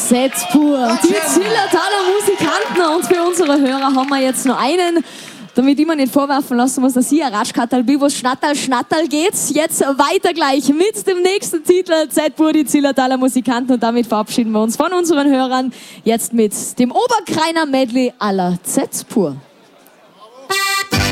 Z-Pur, die Zillertaler Musikanten. Und für unsere Hörer haben wir jetzt noch einen, damit ich mir nicht vorwerfen lassen muss, dass hier Ratschkattal, Bibus, Schnattal, Schnattal geht's. Jetzt weiter gleich mit dem nächsten Titel, Z-Pur, die Zillertaler Musikanten. Und damit verabschieden wir uns von unseren Hörern jetzt mit dem Oberkreiner Medley aller Z-Pur.